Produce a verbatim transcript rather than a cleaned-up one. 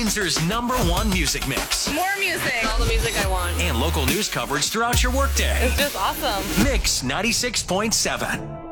Windsor's number one music mix. More music. All the music I want. And local news coverage throughout your workday. It's just awesome. Mix ninety-six point seven.